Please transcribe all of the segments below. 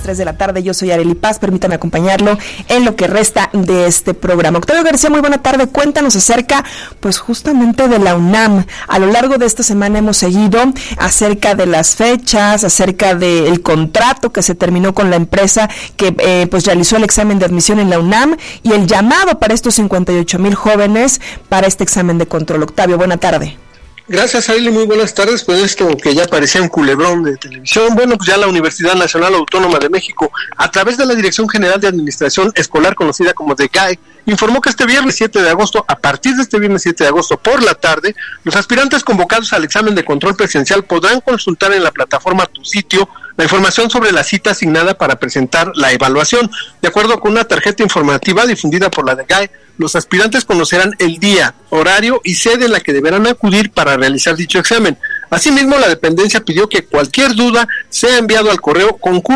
3 de la tarde. Yo soy Arely Paz, permítame acompañarlo en lo que resta de este programa. Octavio García, muy buena tarde. Cuéntanos acerca, pues justamente de la UNAM. A lo largo de esta semana hemos seguido acerca de las fechas, acerca del contrato que se terminó con la empresa que pues realizó el examen de admisión en la UNAM y el llamado para estos 58,000 jóvenes para este examen de control. Octavio, buena tarde. Gracias, Arely, muy buenas tardes. Pues esto que ya parecía un culebrón de televisión, bueno, pues ya la Universidad Nacional Autónoma de México, a través de la Dirección General de Administración Escolar, conocida como DGAE, informó que este viernes 7 de agosto, a partir de este viernes 7 de agosto por la tarde, los aspirantes convocados al examen de control presencial podrán consultar en la plataforma Tu Sitio la información sobre la cita asignada para presentar la evaluación. De acuerdo con una tarjeta informativa difundida por la DGAE, los aspirantes conocerán el día, horario y sede en la que deberán acudir para realizar dicho examen. Asimismo, la dependencia pidió que cualquier duda sea enviado al correo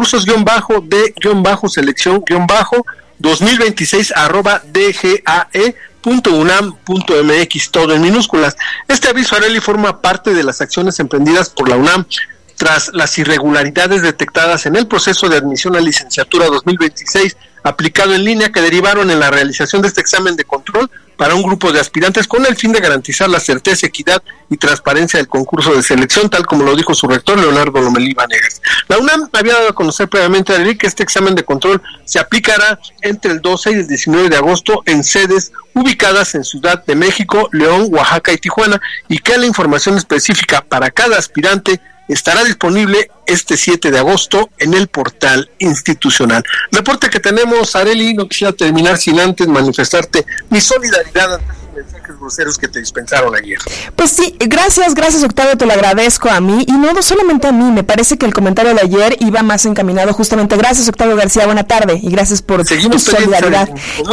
concursos-de-selección-2026@dgae.unam.mx, todo en minúsculas. Este aviso, Arely, forma parte de las acciones emprendidas por la UNAM tras las irregularidades detectadas en el proceso de admisión a licenciatura 2026 aplicado en línea, que derivaron en la realización de este examen de control para un grupo de aspirantes con el fin de garantizar la certeza, equidad y transparencia del concurso de selección, tal como lo dijo su rector, Leonardo Lomelí Vanegas. La UNAM había dado a conocer previamente a que este examen de control se aplicará entre el 12 y el 19 de agosto en sedes ubicadas en Ciudad de México, León, Oaxaca y Tijuana, y que la información específica para cada aspirante estará disponible este 7 de agosto en el portal institucional. Reporte que tenemos, Arely. No quisiera terminar sin antes manifestarte mi solidaridad ante los mensajes groseros que te dispensaron ayer. Pues sí, gracias Octavio, te lo agradezco a mí, y no solamente a mí, me parece que el comentario de ayer iba más encaminado justamente. Gracias, Octavio García, buena tarde, y gracias por tu solidaridad.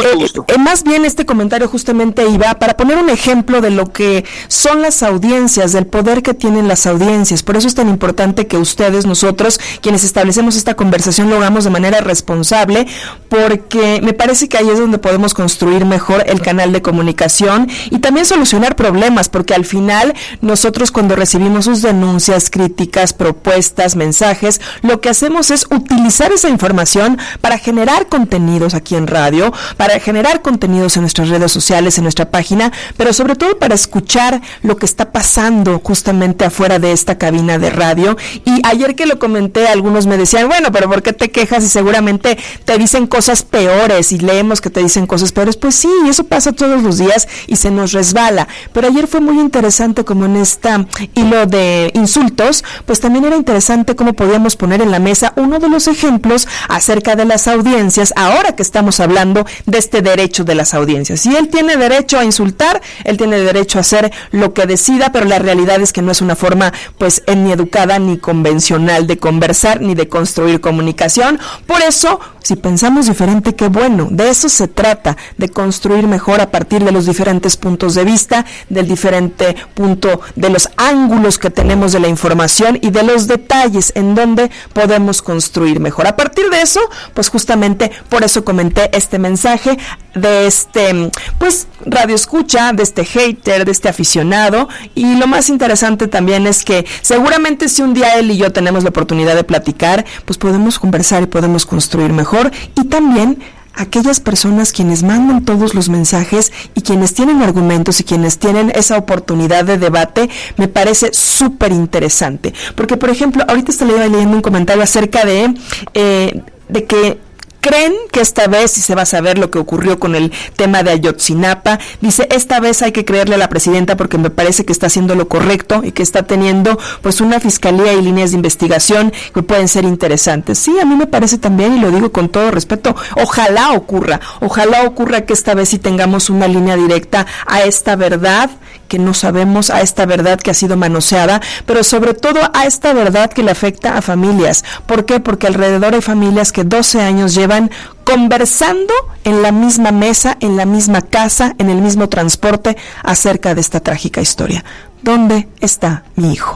Más bien este comentario justamente iba para poner un ejemplo de lo que son las audiencias, del poder que tienen las audiencias. Por eso es tan importante que ustedes, nosotros, quienes establecemos esta conversación, lo hagamos de manera responsable, porque me parece que ahí es donde podemos construir mejor el canal de comunicación y también solucionar problemas, porque al final nosotros, cuando recibimos sus denuncias, críticas, propuestas, mensajes, lo que hacemos es utilizar esa información para generar contenidos aquí en radio, para generar contenidos en nuestras redes sociales, en nuestra página, pero sobre todo para escuchar lo que está pasando justamente afuera de esta cabina de radio. Y ayer que lo comenté, algunos me decían, bueno, pero ¿por qué te quejas? Y seguramente te dicen cosas peores, y leemos que te dicen cosas peores. Pues sí, eso pasa todos los días y se nos resbala. Pero ayer fue muy interesante, como en esta hilo de insultos, pues también era interesante cómo podíamos poner en la mesa uno de los ejemplos acerca de las audiencias, ahora que estamos hablando de este derecho de las audiencias. Si él tiene derecho a insultar, él tiene derecho a hacer lo que decida, pero la realidad es que no es una forma pues ni educada ni convencional de conversar ni de construir comunicación. Por eso, si pensamos diferente, qué bueno. De eso se trata, de construir mejor a partir de los diferentes puntos de vista, del diferente punto, de los ángulos que tenemos de la información y de los detalles en donde podemos construir mejor. A partir de eso, pues justamente por eso comenté este mensaje de este, pues, radio escucha, de este hater, de este aficionado. Y lo más interesante también es que seguramente si un día él y yo tenemos la oportunidad de platicar, pues podemos conversar y podemos construir mejor. Y también aquellas personas quienes mandan todos los mensajes y quienes tienen argumentos y quienes tienen esa oportunidad de debate, me parece súper interesante. Porque, por ejemplo, ahorita estoy leyendo un comentario acerca de que creen que esta vez sí se va a saber lo que ocurrió con el tema de Ayotzinapa. Dice, esta vez hay que creerle a la presidenta porque me parece que está haciendo lo correcto y que está teniendo pues una fiscalía y líneas de investigación que pueden ser interesantes. Sí, a mí me parece también, y lo digo con todo respeto, ojalá ocurra que esta vez sí tengamos una línea directa a esta verdad que no sabemos, a esta verdad que ha sido manoseada, pero sobre todo a esta verdad que le afecta a familias. ¿Por qué? Porque alrededor hay familias que 12 años llevan conversando en la misma mesa, en la misma casa, en el mismo transporte acerca de esta trágica historia. ¿Dónde está mi hijo?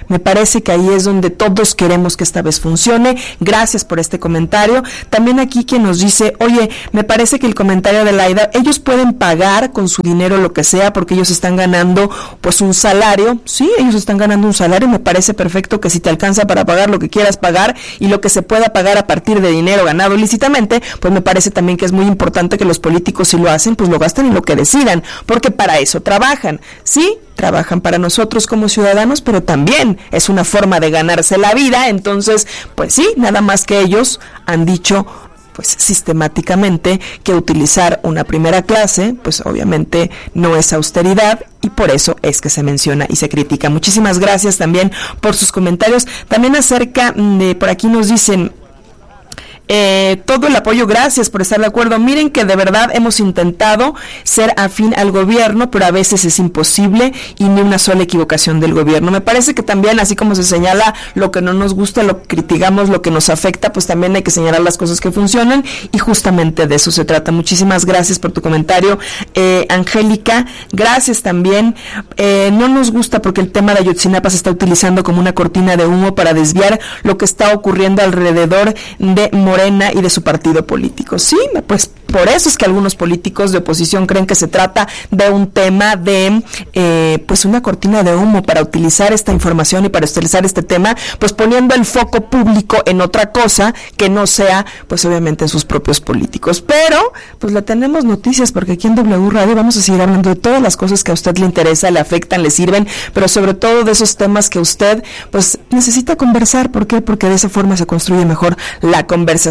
Me parece que ahí es donde todos queremos que esta vez funcione. Gracias por este comentario. También aquí quien nos dice, oye, me parece que el comentario de Laida, ellos pueden pagar con su dinero lo que sea porque ellos están ganando pues un salario. Sí, ellos están ganando un salario. Me parece perfecto que si te alcanza para pagar lo que quieras pagar y lo que se pueda pagar a partir de dinero ganado ilícitamente, pues me parece también que es muy importante que los políticos, si lo hacen, pues lo gasten en lo que decidan, porque para eso trabajan. Sí, trabajan para nosotros como ciudadanos, pero también es una forma de ganarse la vida. Entonces, pues sí, nada más que ellos han dicho pues sistemáticamente que utilizar una primera clase, pues obviamente no es austeridad, y por eso es que se menciona y se critica. Muchísimas gracias también por sus comentarios. También acerca de, por aquí nos dicen, todo el apoyo, gracias por estar de acuerdo. Miren que de verdad hemos intentado ser afín al gobierno, pero a veces es imposible y ni una sola equivocación del gobierno. Me parece que también, así como se señala lo que no nos gusta, lo que criticamos, lo que nos afecta, pues también hay que señalar las cosas que funcionan, y justamente de eso se trata. Muchísimas gracias por tu comentario, Angélica. Gracias también. No nos gusta porque el tema de Ayotzinapa se está utilizando como una cortina de humo para desviar lo que está ocurriendo alrededor de Morena y de su partido político. Sí, pues por eso es que algunos políticos de oposición creen que se trata de un tema de pues una cortina de humo para utilizar esta información y para utilizar este tema, pues poniendo el foco público en otra cosa que no sea, pues obviamente en sus propios políticos. Pero pues le tenemos noticias, porque aquí en W Radio vamos a seguir hablando de todas las cosas que a usted le interesa, le afectan, le sirven, pero sobre todo de esos temas que usted pues necesita conversar. ¿Por qué? Porque de esa forma se construye mejor la conversación.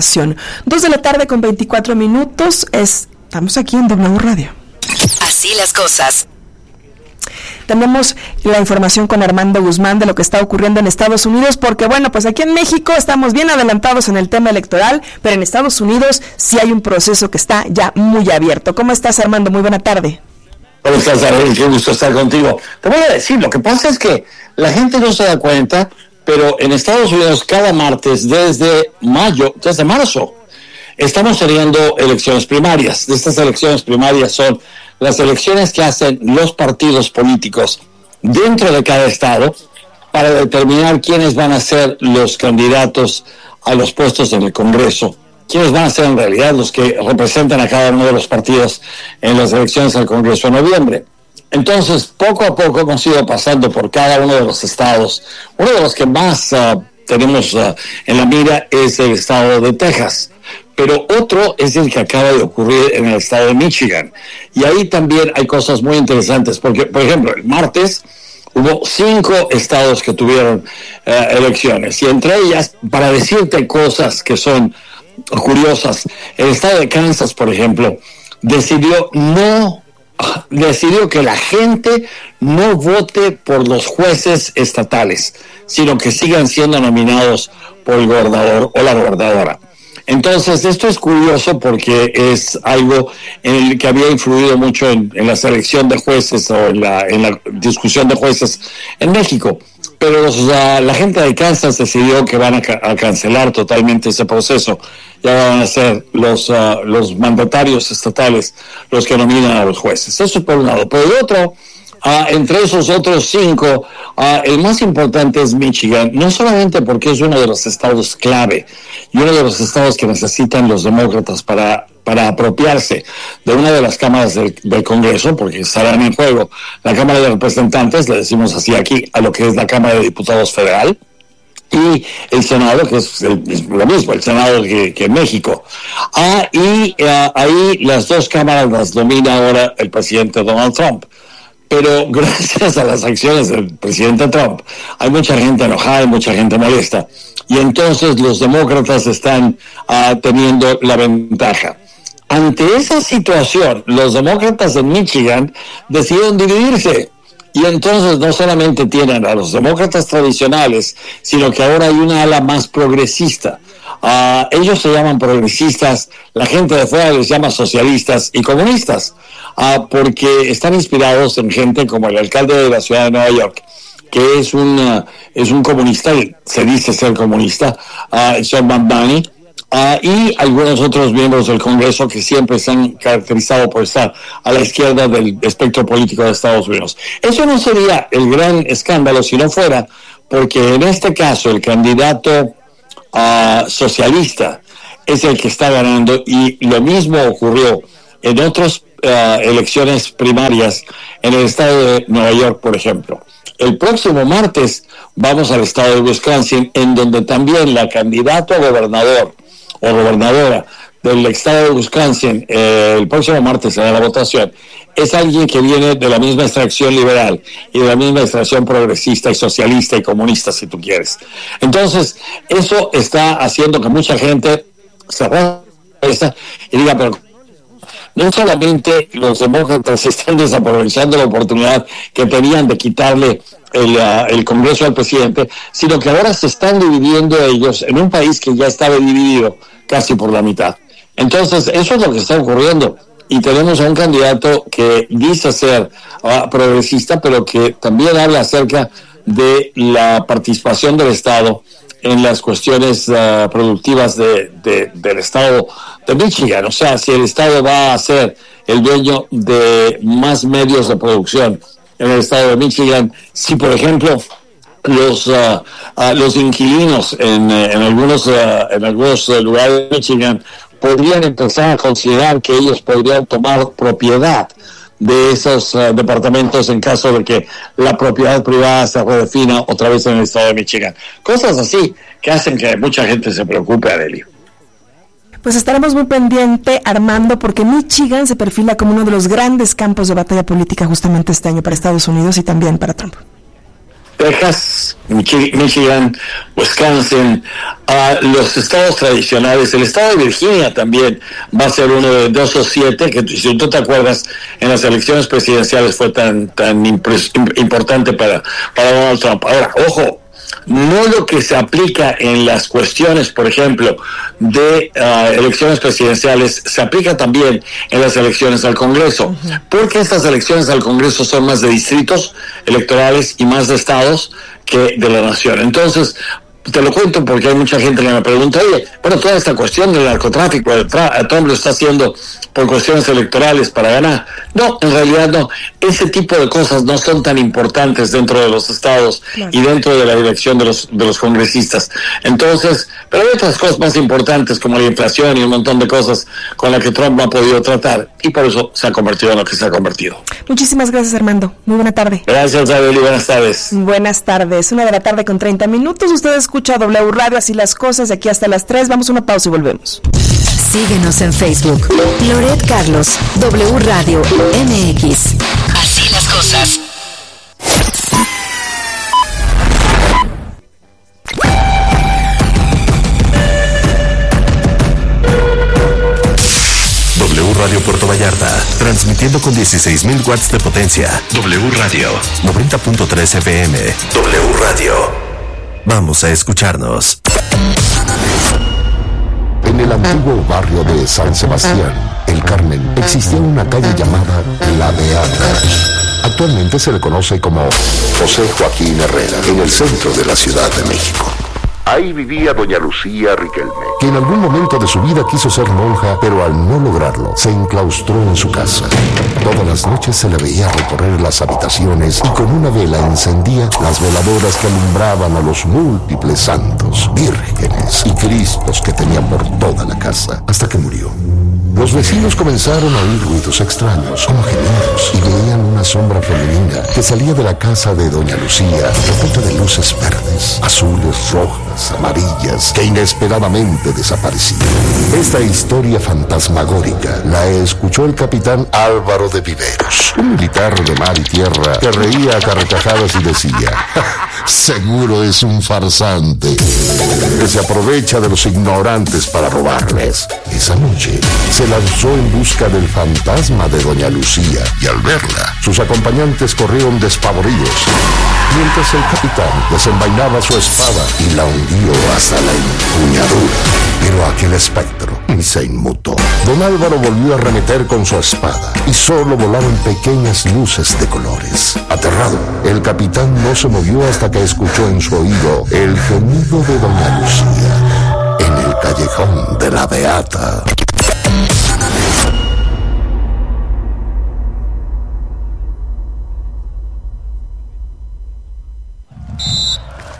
2:24 PM. Estamos aquí en W Radio. Así las cosas. Tenemos la información con Armando Guzmán de lo que está ocurriendo en Estados Unidos, porque bueno, pues aquí en México estamos bien adelantados en el tema electoral, pero en Estados Unidos sí hay un proceso que está ya muy abierto. ¿Cómo estás, Armando? Muy buena tarde. ¿Cómo estás, Ariel? Qué gusto estar contigo. Te voy a decir, lo que pasa es que la gente no se da cuenta, pero en Estados Unidos cada martes desde marzo, estamos teniendo elecciones primarias. Estas elecciones primarias son las elecciones que hacen los partidos políticos dentro de cada estado para determinar quiénes van a ser los candidatos a los puestos en el Congreso, quiénes van a ser en realidad los que representan a cada uno de los partidos en las elecciones al Congreso en noviembre. Entonces, poco a poco hemos ido pasando por cada uno de los estados. Uno de los que más tenemos en la mira es el estado de Texas, pero otro es el que acaba de ocurrir en el estado de Michigan. Y ahí también hay cosas muy interesantes, porque, por ejemplo, el martes hubo 5 estados que tuvieron elecciones, y entre ellas, para decirte cosas que son curiosas, el estado de Kansas, por ejemplo, decidió que la gente no vote por los jueces estatales, sino que sigan siendo nominados por el gobernador o la gobernadora. Entonces, esto es curioso porque es algo en el que había influido mucho en la selección de jueces o en la discusión de jueces en México. Pero la gente de Kansas decidió que van a cancelar totalmente ese proceso. Ya van a ser los mandatarios estatales los que nominan a los jueces. Eso por un lado. Por el otro, entre esos otros 5, el más importante es Michigan, no solamente porque es uno de los estados clave y uno de los estados que necesitan los demócratas para apropiarse de una de las cámaras del Congreso, porque estarán en juego la Cámara de Representantes, le decimos así aquí, a lo que es la Cámara de Diputados Federal, y el Senado, que es lo mismo, el Senado que en México. Ahí las 2 cámaras las domina ahora el presidente Donald Trump. Pero gracias a las acciones del presidente Trump, hay mucha gente enojada, hay mucha gente molesta. Y entonces los demócratas están teniendo la ventaja. Ante esa situación, los demócratas en Michigan decidieron dividirse. Y entonces no solamente tienen a los demócratas tradicionales, sino que ahora hay una ala más progresista. Ellos se llaman progresistas, la gente de fuera les llama socialistas y comunistas, porque están inspirados en gente como el alcalde de la ciudad de Nueva York, que es un comunista, se dice ser comunista, Sean McBurney, y algunos otros miembros del Congreso que siempre se han caracterizado por estar a la izquierda del espectro político de Estados Unidos. Eso no sería el gran escándalo si no fuera porque en este caso el candidato socialista es el que está ganando, y lo mismo ocurrió en otras elecciones primarias en el estado de Nueva York, por ejemplo. El próximo martes vamos al estado de Wisconsin, en donde también la candidata a gobernador o gobernadora del estado de Wisconsin, el próximo martes será la votación, es alguien que viene de la misma extracción liberal y de la misma extracción progresista y socialista y comunista, si tú quieres. Entonces, eso está haciendo que mucha gente se resta y diga, pero no solamente los demócratas están desaprovechando la oportunidad que tenían de quitarle el Congreso al presidente, sino que ahora se están dividiendo ellos en un país que ya estaba dividido casi por la mitad. Entonces, eso es lo que está ocurriendo. Y tenemos a un candidato que dice ser progresista, pero que también habla acerca de la participación del Estado en las cuestiones productivas del Estado de Michigan. O sea, si el Estado va a ser el dueño de más medios de producción en el Estado de Michigan, si por ejemplo los inquilinos en algunos lugares de Michigan podrían empezar a considerar que ellos podrían tomar propiedad de esos departamentos en caso de que la propiedad privada se redefina otra vez en el estado de Michigan. Cosas así que hacen que mucha gente se preocupe, Arely. Pues estaremos muy pendiente, Armando, porque Michigan se perfila como uno de los grandes campos de batalla política justamente este año para Estados Unidos y también para Trump. Texas, Michigan, Wisconsin, los estados tradicionales, el estado de Virginia también va a ser uno de 2 o 7, que si tú te acuerdas, en las elecciones presidenciales fue tan importante para Donald Trump. Ahora, ojo, no lo que se aplica en las cuestiones, por ejemplo, de elecciones presidenciales, se aplica también en las elecciones al Congreso, porque estas elecciones al Congreso son más de distritos electorales y más de estados que de la nación. Entonces, te lo cuento porque hay mucha gente que me pregunta, oye, bueno, toda esta cuestión del narcotráfico, Trump lo está haciendo por cuestiones electorales para ganar. No, en realidad no. Ese tipo de cosas no son tan importantes dentro de los estados y dentro de la dirección de los congresistas. Entonces, pero hay otras cosas más importantes como la inflación y un montón de cosas con las que Trump no ha podido tratar, y por eso se ha convertido en lo que se ha convertido. Muchísimas gracias, Armando. Muy buena tarde. Gracias, Adeli. Buenas tardes. Buenas tardes. 1:30 con 30 minutos. Ustedes escucha W Radio, así las cosas, de aquí hasta las 3. Vamos a una pausa y volvemos. Síguenos en Facebook. Loret Carlos, W Radio MX. Así las cosas. W Radio Puerto Vallarta, transmitiendo con 16,000 watts de potencia. W Radio, 90.3 FM. W Radio. Vamos a escucharnos. En el antiguo barrio de San Sebastián, El Carmen, existía una calle llamada La Beata. Actualmente se le conoce como José Joaquín Herrera, en el centro de la Ciudad de México. Ahí vivía doña Lucía Riquelme, que en algún momento de su vida quiso ser monja, pero al no lograrlo, se enclaustró en su casa. Todas las noches se le veía recorrer las habitaciones y con una vela encendía las veladoras que alumbraban a los múltiples santos, vírgenes y cristos que tenía por toda la casa, hasta que murió. Los vecinos comenzaron a oír ruidos extraños, como gemidos, y veían una sombra femenina que salía de la casa de doña Lucía, repleta de luces verdes, azules, rojas, amarillas, que inesperadamente desaparecían. Esta historia fantasmagórica la escuchó el capitán Álvaro de Viveros, un militar de mar y tierra que reía a carcajadas y decía: seguro es un farsante que se aprovecha de los ignorantes para robarles. Esa noche se lanzó en busca del fantasma de doña Lucía, y al verla, sus acompañantes corrieron despavoridos, mientras el capitán desenvainaba su espada y la hundió hasta la empuñadura. Pero aquel espectro ni se inmutó. Don Álvaro volvió a arremeter con su espada, y solo volaron pequeñas luces de colores. Aterrado, el capitán no se movió hasta que escuchó en su oído el gemido de doña Lucía en el callejón de La Beata.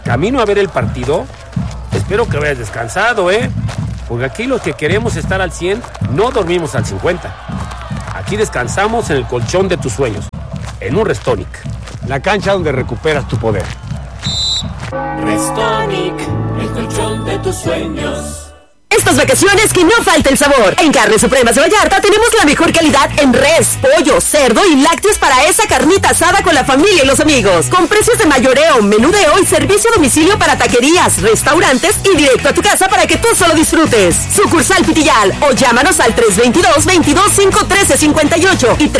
camino a ver el partido. Espero que hayas descansado, porque aquí los que queremos estar al 100 no dormimos al 50. Aquí descansamos en el colchón de tus sueños, en un Restonic, la cancha donde recuperas tu poder. Restonic, el colchón de tus sueños. Estas vacaciones que no falte el sabor. En Carnes Supremas de Vallarta tenemos la mejor calidad en res, pollo, cerdo y lácteos para esa carnita asada con la familia y los amigos. Con precios de mayoreo, menudeo y servicio a domicilio para taquerías, restaurantes y directo a tu casa para que tú solo disfrutes. Sucursal Pitillal o llámanos al 322-22-513-58 y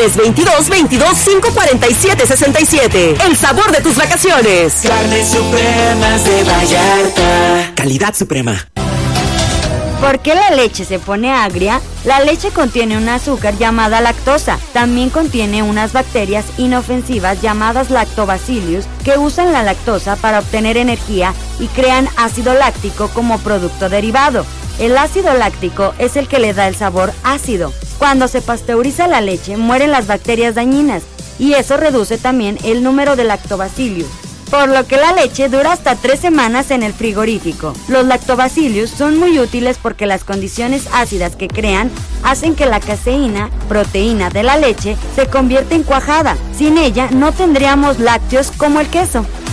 322-22-547-67. El sabor de tus vacaciones. Carnes Supremas de Vallarta. Calidad suprema. ¿Por qué la leche se pone agria? La leche contiene un azúcar llamada lactosa. También contiene unas bacterias inofensivas llamadas lactobacillus que usan la lactosa para obtener energía y crean ácido láctico como producto derivado. El ácido láctico es el que le da el sabor ácido. Cuando se pasteuriza la leche, mueren las bacterias dañinas y eso reduce también el número de lactobacillus, por lo que la leche dura hasta 3 semanas en el frigorífico. Los lactobacillus son muy útiles porque las condiciones ácidas que crean hacen que la caseína, proteína de la leche, se convierta en cuajada. Sin ella no tendríamos lácteos como el queso.